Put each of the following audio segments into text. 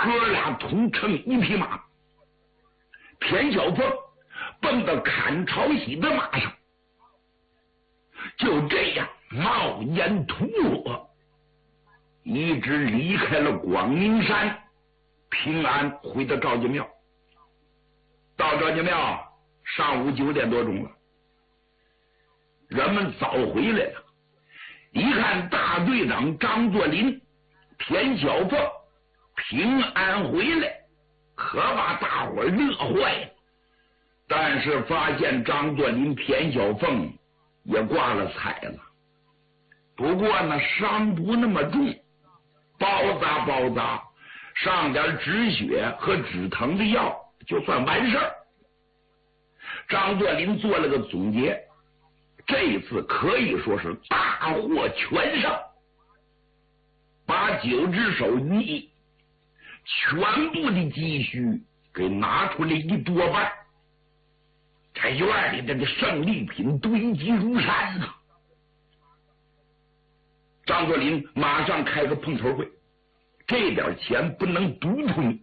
哥俩同乘一匹马，田小凤蹦到砍朝喜的马上，就这样冒烟吐火，一直离开了广明山，平安回到赵家庙。到赵家庙上午9点多钟了，人们早回来了，一看大队长张作霖、田小凤平安回来，可把大伙乐坏了。但是发现张作霖、田小凤也挂了彩了，不过呢伤不那么重，包扎上点止血和止疼的药就算完事儿。张作霖做了个总结，这一次可以说是大获全胜，把9只手1亿全部的积蓄给拿出来一多半，这院里的胜利品堆积如山啊！张作霖马上开个碰头会，这点钱不能独吞，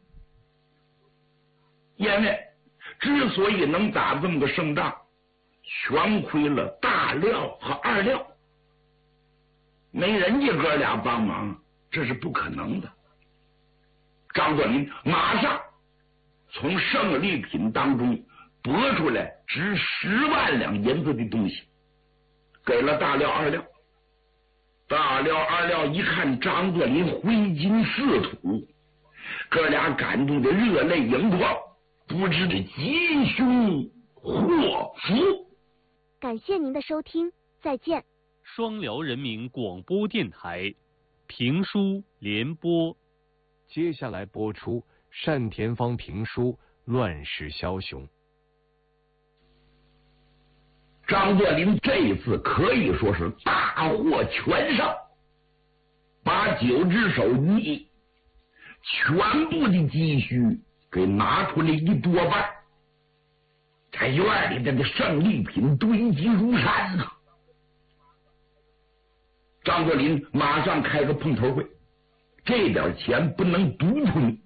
因为之所以能打这么个胜仗，全亏了大廖和二廖，没人家哥俩帮忙，这是不可能的。张作霖马上从胜利品当中拨出来值10万两银子的东西，给了大廖、二廖。大廖、二廖一看张作霖挥金似土，哥俩感动的热泪盈眶，不知的吉凶祸福。 感谢您的收听，再见。 双辽人民广播电台评书联播， 接下来播出单田芳评书《乱世枭雄》。 张作霖这一次可以说是大获全胜，把9只手1亿全部的积蓄给拿出来一多半，这院里的胜利品堆积如山啊！张作霖马上开个碰头会，这点钱不能独吞，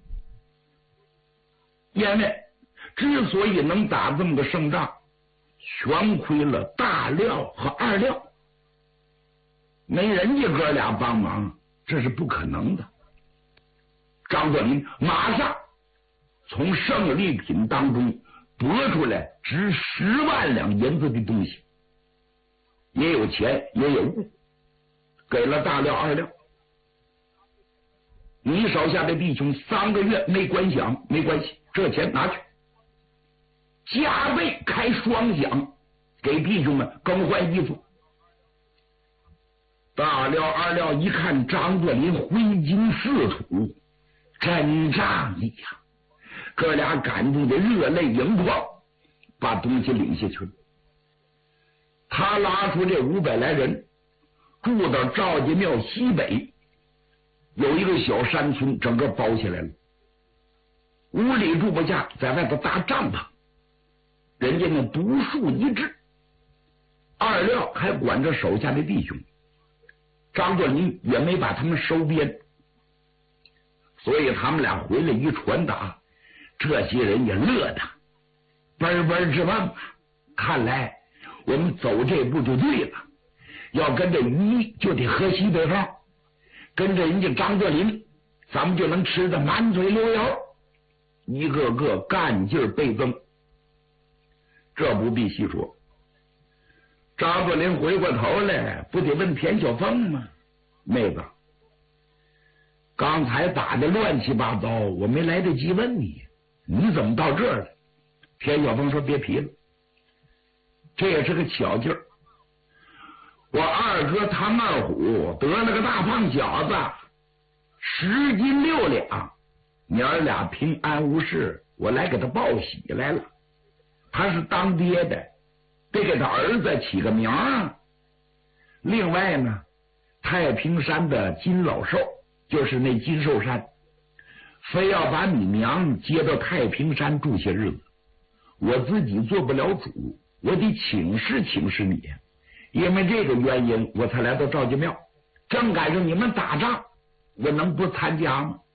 因为之所以能打这么个胜仗，全亏了大廖和二廖，没人家哥俩帮忙，这是不可能的。张作霖马上从胜利品当中拨出来值10万两银子的东西，也有钱也有物，给了大廖、二廖。你手下的弟兄3个月没管饷没关系，这钱拿去，加倍开双饷，给弟兄们更换衣服。大廖、二廖一看张作霖挥金似土，真仗义呀！哥俩感动的热泪盈眶，把东西领下去了。他拉出这500来人，住到赵家庙西北有一个小山村，整个包起来了。屋里住不下，在外头搭帐篷，人家呢独树一帜。二廖还管着手下的弟兄，张作霖也没把他们收编，所以他们俩回来一传达，这些人也乐得奔奔直往啊！看来我们走这步就对了，要跟着于毅就得喝西北风，跟着人家张作霖，咱们就能吃得满嘴流油，一个个干劲倍增。这不必细说，张作霖回过头来，不得问田小凤吗？妹子，刚才打的乱七八糟，我没来得及问你，你怎么到这儿了？田小凤说：“别皮了，这也是个巧劲儿。我二哥唐二虎得了个大胖小子，10斤6两，娘儿俩平安无事，我来给他报喜来了。他是当爹的，得给他儿子起个名儿。另外呢，太平山的金老寿，就是那金寿山，非要把你娘接到太平山住些日子，我自己做不了主，我得请示请示你。因为这个原因，我才来到赵家庙，正赶上你们打仗，我能不参加吗？